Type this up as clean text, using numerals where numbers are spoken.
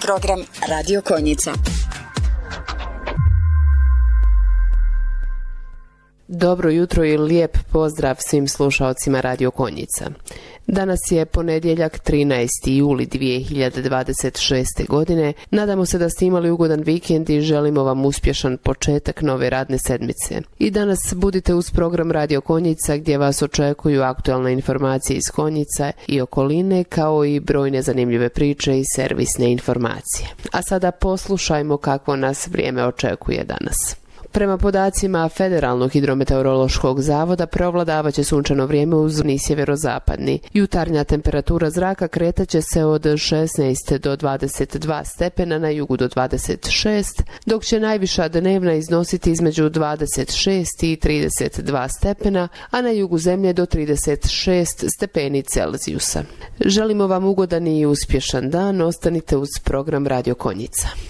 program Radio Konjica. Dobro jutro i lijep pozdrav svim slušaocima Radio Konjica. Danas je ponedjeljak 13. juli 2026. godine. Nadamo se da ste imali ugodan vikend i želimo vam uspješan početak nove radne sedmice. I danas budite uz program Radio Konjica gdje vas očekuju aktualne informacije iz Konjica i okoline kao i brojne zanimljive priče i servisne informacije. A sada poslušajmo kakvo nas vrijeme očekuje danas. Prema podacima Federalnog hidrometeorološkog zavoda prevladavaće sunčano vrijeme uz niz sjeverozapadni. Jutarnja temperatura zraka kretaće se od 16 do 22 stepena, na jugu do 26, dok će najviša dnevna iznositi između 26 i 32 stepena, a na jugu zemlje do 36 stepeni Celzijusa. Želimo vam ugodan i uspješan dan, ostanite uz program Radio Konjica.